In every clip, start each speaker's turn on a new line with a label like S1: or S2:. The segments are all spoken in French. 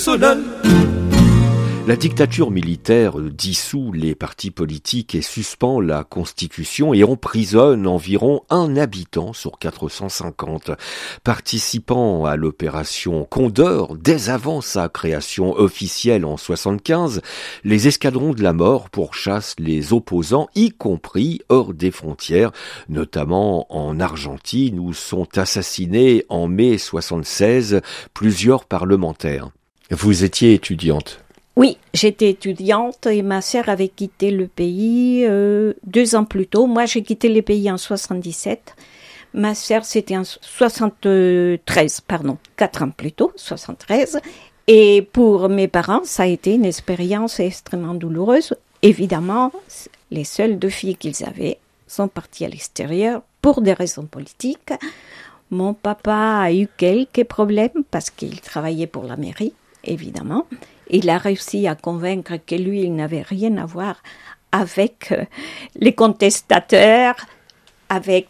S1: La dictature militaire dissout les partis politiques et suspend la constitution et emprisonne environ un habitant sur 450. Participant à l'opération Condor, dès avant sa création officielle en 75, les escadrons de la mort pourchassent les opposants, y compris hors des frontières, notamment en Argentine où sont assassinés en mai 76 plusieurs parlementaires. Vous étiez étudiante.
S2: Oui, j'étais étudiante et ma sœur avait quitté le pays 2 ans plus tôt. Moi, j'ai quitté le pays en 77. Ma sœur, c'était en 73, 4 ans plus tôt, 73. Et pour mes parents, ça a été une expérience extrêmement douloureuse. Évidemment, les seules 2 filles qu'ils avaient sont parties à l'extérieur pour des raisons politiques. Mon papa a eu quelques problèmes parce qu'il travaillait pour la mairie, évidemment. Il a réussi à convaincre que lui, il n'avait rien à voir avec les contestateurs, avec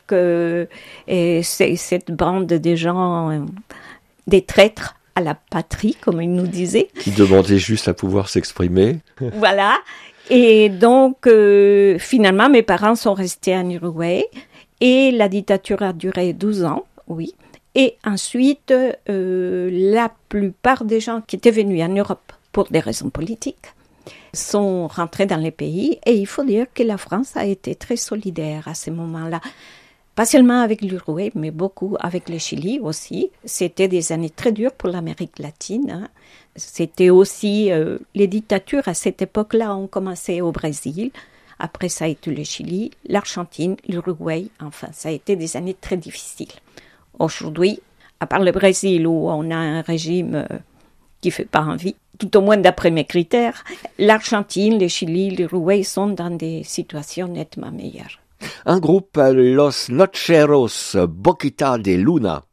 S2: cette bande de gens, des traîtres à la patrie, comme il nous disait.
S1: Qui demandaient juste à pouvoir s'exprimer.
S2: Voilà. Et donc, finalement, mes parents sont restés en Uruguay et la dictature a duré 12 ans, oui. Et ensuite, la plupart des gens qui étaient venus en Europe pour des raisons politiques, sont rentrés dans les pays. Et il faut dire que la France a été très solidaire à ce moment-là. Pas seulement avec l'Uruguay, mais beaucoup avec le Chili aussi. C'était des années très dures pour l'Amérique latine. Hein. C'était aussi... les dictatures à cette époque-là ont commencé au Brésil. Après, ça a été le Chili, l'Argentine, l'Uruguay. Enfin, ça a été des années très difficiles. Aujourd'hui, à part le Brésil, où on a un régime qui ne fait pas envie, tout au moins d'après mes critères, l'Argentine, le Chili, l'Uruguay sont dans des situations nettement meilleures.
S1: Un groupe, Los Nocheros Boquita de Luna.